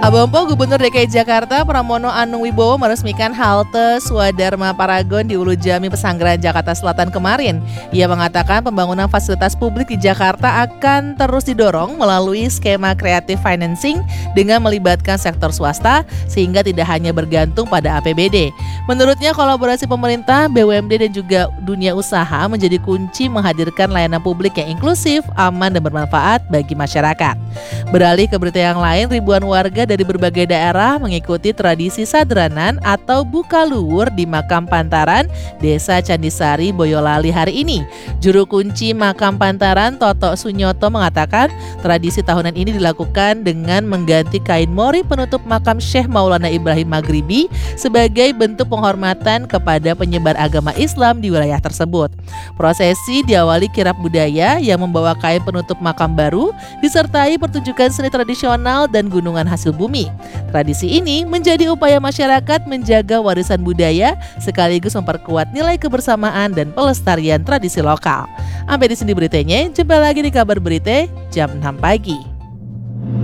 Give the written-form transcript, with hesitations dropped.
Abompo Gubernur DKI Jakarta Pramono Anung Wibowo meresmikan halte Swadharma Paragon di Ulu Jami Pesanggerahan Jakarta Selatan kemarin. Ia mengatakan pembangunan fasilitas publik di Jakarta akan terus didorong melalui skema creative financing dengan melibatkan sektor swasta sehingga tidak hanya bergantung pada APBD. Menurutnya kolaborasi pemerintah, BUMD dan juga dunia usaha menjadi kunci menghadirkan layanan publik yang inklusif, aman dan bermanfaat bagi masyarakat. Beralih ke berita yang lain, ribuan warga dari berbagai daerah mengikuti tradisi sadranan atau buka luwur di Makam Pantaran, Desa Candisari, Boyolali hari ini. Juru kunci Makam Pantaran, Toto Sunyoto mengatakan tradisi tahunan ini dilakukan dengan mengganti kain mori penutup makam Syekh Maulana Ibrahim Maghribi sebagai bentuk penghormatan kepada penyebar agama Islam di wilayah tersebut. Prosesi diawali kirap budaya yang membawa kain penutup makam baru disertai pertunjukan seni tradisional dan gunungan hasil bumi. Tradisi ini menjadi upaya masyarakat menjaga warisan budaya sekaligus memperkuat nilai kebersamaan dan pelestarian tradisi lokal. Sampai di sini beritanya, jumpa lagi di kabar berita jam 6 pagi.